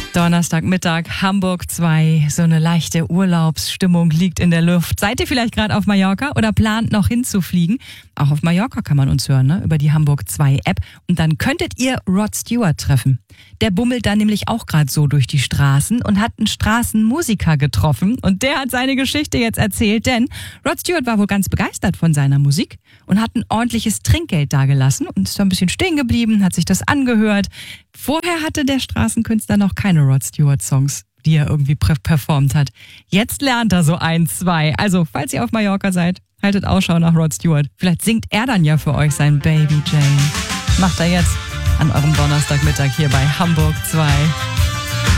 Donnerstagmittag, Hamburg 2. So eine leichte Urlaubsstimmung liegt in der Luft. Seid ihr vielleicht gerade auf Mallorca oder plant noch hinzufliegen? Auch auf Mallorca kann man uns hören, ne? Über die Hamburg 2 App. Und dann könntet ihr Rod Stewart treffen. Der bummelt da nämlich auch gerade so durch die Straßen und hat einen Straßenmusiker getroffen. Und der hat seine Geschichte jetzt erzählt, denn Rod Stewart war wohl ganz begeistert von seiner Musik und hat ein ordentliches Trinkgeld dagelassen und ist da ein bisschen stehen geblieben, hat sich das angehört. Vorher hatte der Straßenkünstler noch keine Rod Stewart-Songs, die er irgendwie performt hat. Jetzt lernt er so 1, 2. Also, falls ihr auf Mallorca seid, haltet Ausschau nach Rod Stewart. Vielleicht singt er dann ja für euch sein Baby Jane. Macht er jetzt an eurem Donnerstagmittag hier bei Hamburg 2.